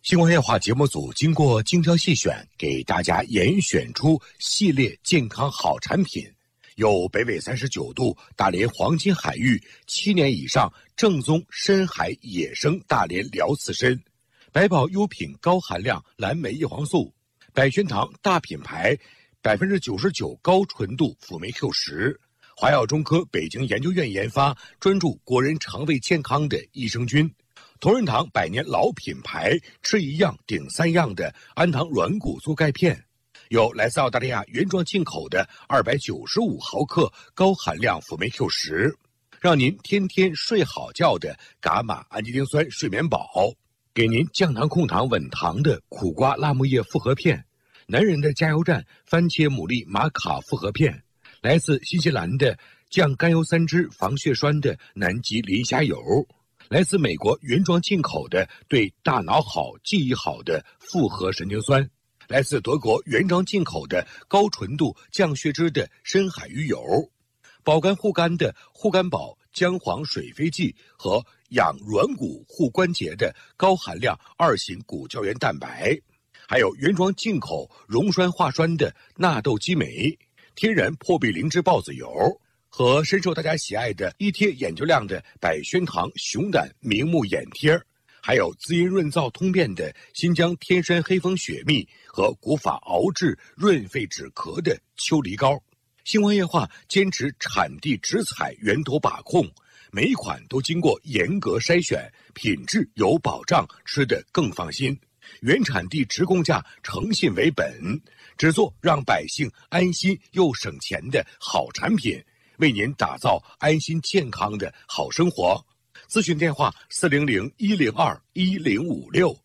星光夜话节目组经过精挑细选，给大家严选出系列健康好产品，有北纬39度大连黄金海域7年以上正宗深海野生大连辽刺参，百宝优品高含量蓝莓叶黄素，百宣堂大品牌99%高纯度辅酶 Q10，华药中科北京研究院研发，专注国人肠胃健康的益生菌。同仁堂100年老品牌，吃一样顶3样的安糖软骨素钙片，有来自澳大利亚原装进口的295毫克高含量辅酶 Q10，让您天天睡好觉的伽马氨基丁酸睡眠宝，给您降糖控糖稳糖的苦瓜辣木叶复合片，男人的加油站番茄牡蛎玛卡复合片，来自新西兰的降甘油三酯防血栓的南极磷虾油，来自美国原装进口的对大脑好记忆好的复合神经酸，来自德国原装进口的高纯度降血脂的深海鱼油，保肝护肝的护肝宝姜黄水飞剂和养软骨护关节的高含量2型骨胶原蛋白，还有原装进口溶栓化栓的纳豆激酶，天然破壁灵芝孢子油，和深受大家喜爱的一贴眼球亮的百宣堂熊胆明目眼贴，还有滋阴润燥通便的新疆天山黑蜂雪蜜和古法熬制润肺止咳的秋梨膏。星光夜话坚持产地直采源头把控，每一款都经过严格筛选，品质有保障，吃得更放心。原产地直供价，诚信为本，只做让百姓安心又省钱的好产品，为您打造安心健康的好生活。咨询电话400-102-1056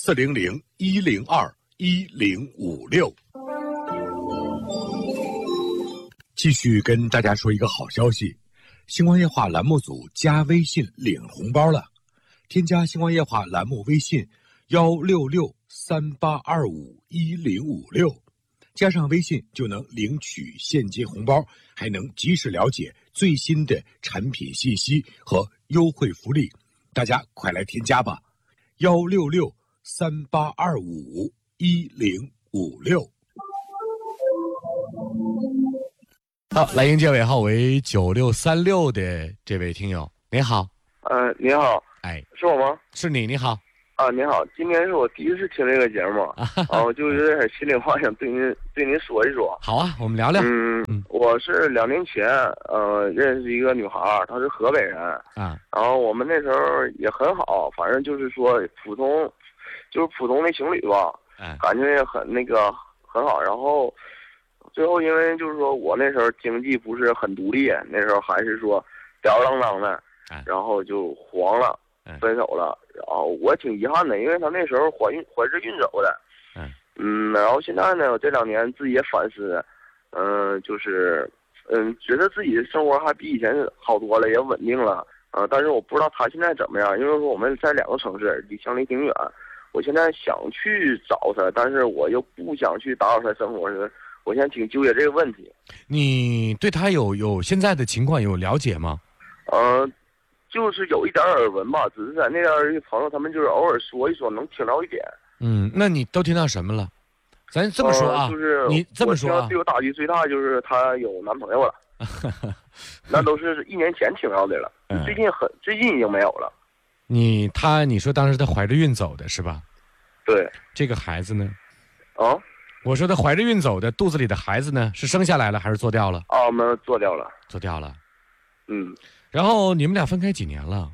400-102-1056。继续跟大家说一个好消息，星光夜话栏目组加微信领红包了，添加星光夜话栏目微信16638251056，加上微信就能领取现金红包，还能及时了解最新的产品信息和优惠福利，大家快来添加吧，16638251056。 好，来迎接尾号为9636的这位听友，您好。 您好， 哎， 是我吗？ 是你，你好。 您好，今天是我第一次听这个节目，我就有点心里话想对您说一说。 好啊，我们聊聊。 我是2年前认识一个女孩，她是河北人啊， 然后我们那时候也很好，反正就是说普通的情侣吧，感觉也很很好，然后最后因为就是说我那时候经济不是很独立，那时候还是说吊儿郎当的，然后就黄了，分手了。然后我挺遗憾的，因为他那时候怀着孕走的。然后现在呢，我这2年自己也反思，就是觉得自己的生活还比以前好多了，也稳定了。但是我不知道他现在怎么样，因为说我们在2个城市，相离挺远。我现在想去找他，但是我又不想去打扰他生活，我现在挺纠结这个问题。 你对他有现在的情况有了解吗？ 就是有一点耳闻吧，只是在那边的朋友他们就是偶尔说一说，能听到一点。 那你都听到什么了？咱这么说啊， 就是你这么说啊， 对我打击最大就是她有男朋友了，那都是1年前听到的了，最近已经没有了。 你说当时她怀着孕走的是吧？ 对。 这个孩子呢？ 我说她怀着孕走的，肚子里的孩子呢，是生下来了还是做掉了？ 我们做掉了。 做掉了。然后你们俩分开几年了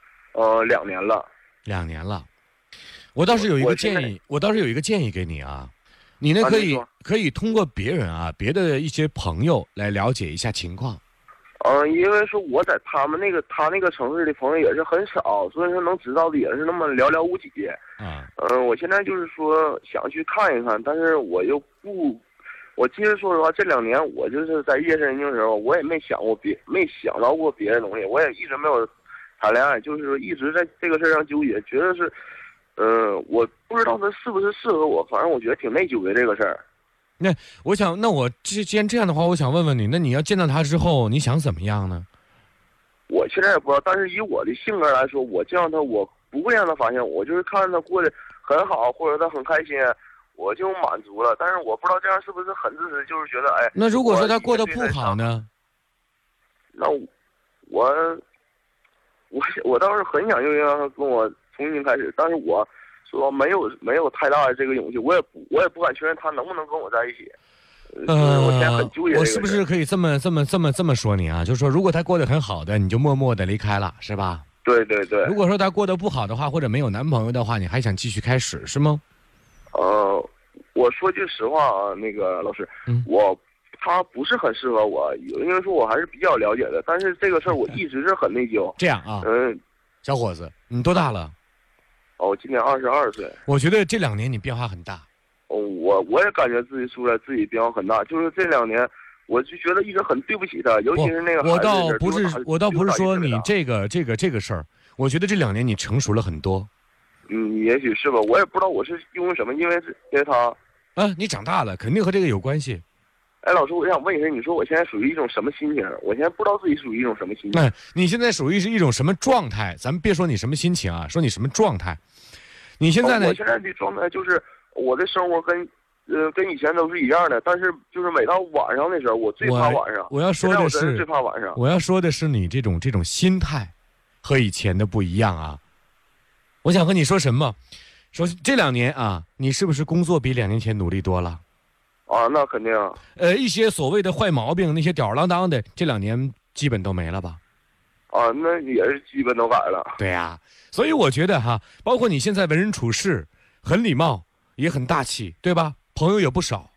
？2年了。 2年了。我倒是有一个建议给你啊，你呢可以通过别人啊，别的一些朋友来了解一下情况。 因为说我在他那个城市的朋友也是很少，所以说能知道的也是那么寥寥无几。我现在就是说想去看一看，但是我又不。我其实说实话，这2年我就是在夜深人静的时候，我也没想到过别的东西，我也一直没有谈恋爱，就是说一直在这个事儿上纠结，觉得是，我不知道他是不是适合我，反正我觉得挺内疚的这个事儿。 那我既然这样的话，我想问问你，那你要见到他之后，你想怎么样呢？ 我现在也不知道，但是以我的性格来说，我见到他，我不会让他发现，我就是看他过得很好，或者他很开心，我就满足了。但是我不知道这样是不是很自私，就是觉得哎。 那如果说他过得不好呢？ 那我倒是很想就让他跟我重新开始，但是我说没有太大的这个勇气，我也不敢确认他能不能跟我在一起。我现在很纠结。 我是不是可以这么说你啊？就是说，如果他过得很好的，你就默默的离开了，是吧？ 对对对。 如果说他过得不好的话，或者没有男朋友的话，你还想继续开始是吗？ 我说句实话啊，那个老师，他不是很适合我，因为说我还是比较了解的，但是这个事儿我一直是很内疚。 这样啊，小伙子，你多大了？ 我今年22岁。 我觉得这2年你变化很大。 我也感觉自己出来自己变化很大，就是这2年，我就觉得一直很对不起他，尤其是那个孩子。 我倒不是说你这个事儿，我觉得这2年你成熟了很多。 也许是吧，我也不知道我是因为什么，因为他。 你长大了，肯定和这个有关系。 哎，老师，我想问一下，你说我现在属于一种什么心情？我现在不知道自己属于一种什么心情。 你现在属于是一种什么状态？咱们别说你什么心情啊，说你什么状态。你现在呢？ 我现在的状态就是我的生活跟以前都是一样的，但是就是每到晚上的时候，我最怕晚上。 我要说的是最怕晚上。 我要说的是你这种心态和以前的不一样啊。我想和你说什么？说这2年啊，你是不是工作比2年前努力多了？ 那肯定。 一些所谓的坏毛病，那些吊儿郎当的，这2年基本都没了吧？ 那也是基本都改了。 对呀，所以我觉得哈，包括你现在为人处事很礼貌，也很大气，对吧？朋友也不少。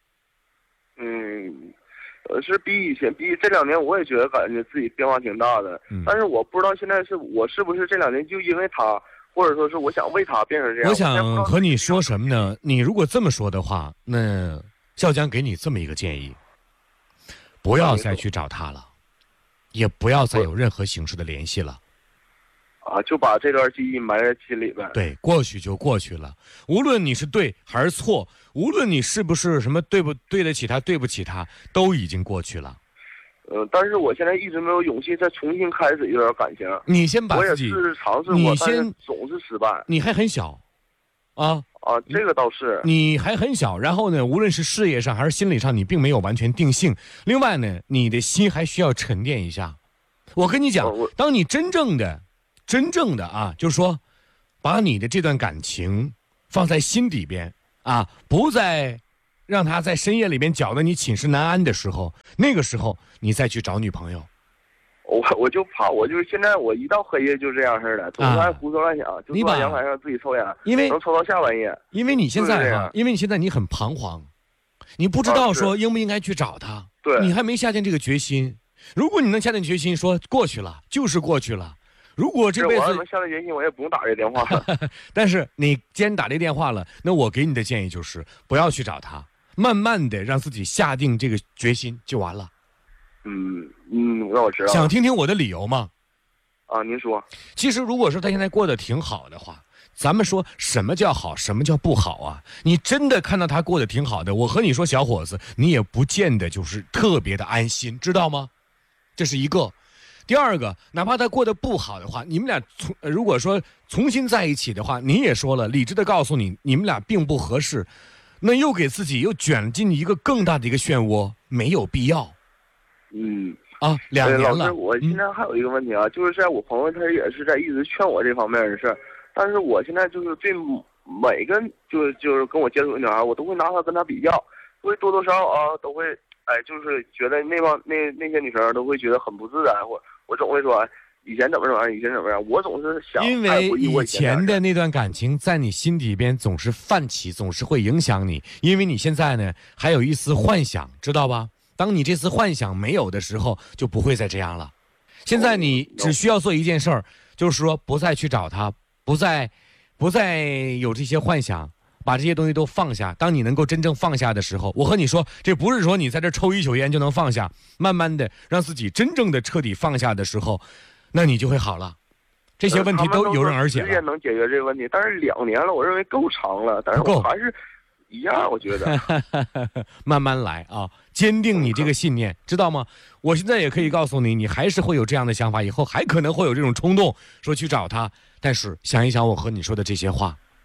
是比这2年，我也觉得感觉自己变化挺大的。但是我不知道现在我是不是这2年就因为他，或者说是我想为他变成这样。 我想和你说什么呢？你如果这么说的话，那笑江给你这么一个建议：不要再去找他了，也不要再有任何形式的联系了。 就把这段记忆埋在心里边。 对，过去就过去了。无论你是对还是错，无论你是不是什么对不对得起他，对不起他，都已经过去了。 但是我现在一直没有勇气再重新开始一段感情。 你先把自己， 我也尝试过，但是总是失败。 你还很小， 这个倒是。 你还很小，然后呢，无论是事业上还是心理上，你并没有完全定性。另外呢，你的心还需要沉淀一下。我跟你讲，当你真正的就是说，把你的这段感情放在心底边不再让他在深夜里边搅得你寝食难安的时候，那个时候你再去找女朋友。 我就怕，我就是现在我一到黑夜就这样似的，总是爱胡思乱想，就坐在阳台上自己抽烟，能抽到下半夜。 因为你现在你很彷徨，你不知道说应不应该去找他， 对， 你还没下定这个决心。如果你能下定决心说过去了就是过去了，如果这辈子我能下定决心，我也不用打这电话了。 但是你既然打这电话了，那我给你的建议就是不要去找他，慢慢的让自己下定这个决心就完了。 那我知道。 想听听我的理由吗？ 您说。 其实如果说他现在过得挺好的话，咱们说什么叫好，什么叫不好啊？你真的看到他过得挺好的，我和你说，小伙子，你也不见得就是特别的安心，知道吗？这是一个。第二个，哪怕他过得不好的话，你们俩如果说重新在一起的话，你也说了，理智的告诉你，你们俩并不合适，那又给自己又卷进一个更大的一个漩涡，没有必要。2年了。 老师，我现在还有一个问题就是在我朋友他也是在一直劝我这方面的事，但是我现在就是对每个就是跟我接触的女孩，我都会拿她跟她比较，会多多少少都会就是觉得那些女生都会觉得很不自然，我总会说以前怎么样，以前怎么样，我总是想， 因为以前的那段感情在你心里边总是泛起，总是会影响你，因为你现在呢还有一丝幻想，知道吧？当你这次幻想没有的时候，就不会再这样了。现在你只需要做一件事儿，就是说不再去找他，不再有这些幻想，把这些东西都放下。当你能够真正放下的时候，我和你说，这不是说你在这抽一宿烟就能放下，慢慢的让自己真正的彻底放下的时候，那你就会好了。这些问题都游刃而解了。 直接能解决这个问题，但是2年了，我认为够长了，但是我还是一样，我觉得慢慢来坚定你这个信念，知道吗？我现在也可以告诉你，你还是会有这样的想法，以后还可能会有这种冲动说去找他，但是想一想我和你说的这些话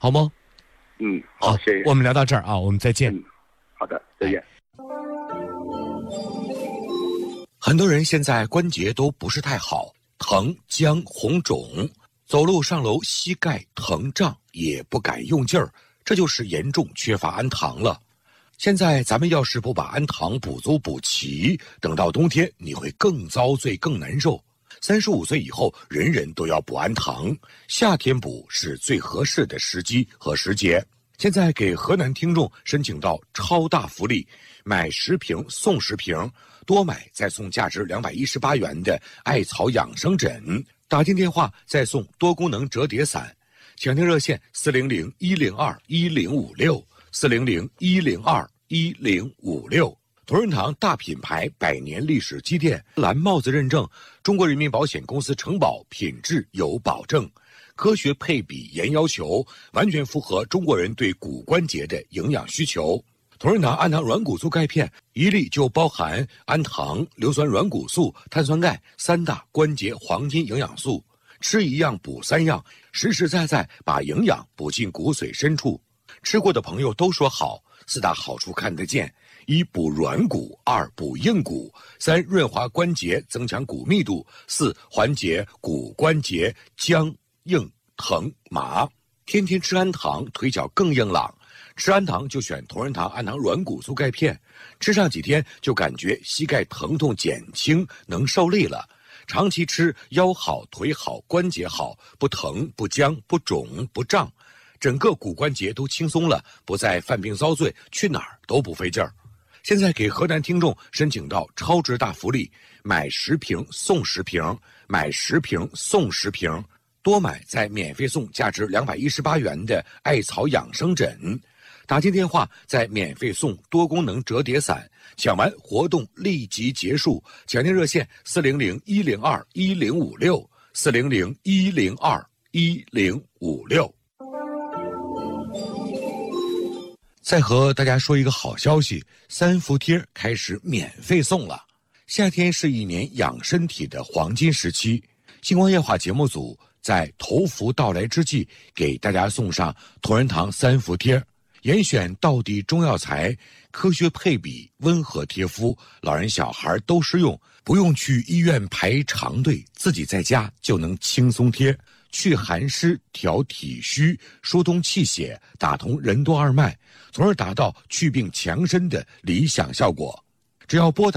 好吗？ 好，谢谢。 我们聊到这儿啊，我们再见。 好的，再见。 很多人现在关节都不是太好，疼、僵、红肿，走路上楼膝盖疼胀，也不敢用劲儿，这就是严重缺乏氨糖了。现在咱们要是不把氨糖补足补齐，等到冬天你会更遭罪更难受。35岁以后，人人都要补氨糖，夏天补是最合适的时机和时节。现在给河南听众申请到超大福利，买10瓶送10瓶，多买再送价值218元的艾草养生枕，打进电话再送多功能折叠伞。抢听热线400-102-1056，400-102-1056。同仁堂大品牌100年历史积淀，蓝帽子认证，中国人民保险公司承保，品质有保证，科学配比严要求，完全符合中国人对骨关节的营养需求。同仁堂氨糖软骨素钙片一粒就包含氨糖、硫酸软骨素、碳酸钙3大关节黄金营养素，吃一样补3样，实实在在把营养补进骨髓深处。吃过的朋友都说好，4大好处看得见：1补软骨，2补硬骨，3润滑关节增强骨密度，4缓解骨关节僵硬疼麻。天天吃氨糖，腿脚更硬朗。吃氨糖就选同仁堂氨糖软骨素钙片，吃上几天就感觉膝盖疼痛减轻，能受力了。长期吃，腰好腿好关节好，不疼不僵不肿不胀，整个骨关节都轻松了，不再犯病遭罪，去哪儿都不费劲儿。现在给河南听众申请到超值大福利，买10瓶送10瓶，买10瓶送10瓶，多买再免费送价值218元的艾草养生枕。打进电话再免费送多功能折叠伞，抢完活动立即结束。抢听热线400-102-1056，400-102-1056。再和大家说一个好消息，3伏贴开始免费送了。夏天是一年养身体的黄金时期，星光夜话节目组在头伏到来之际，给大家送上同仁堂3伏贴，严选道地中药材，科学配比，温和贴肤，老人小孩都适用，不用去医院排长队，自己在家就能轻松贴，去寒湿，调体虚，疏通气血，打通任督二脉，从而达到祛病强身的理想效果。只要拨打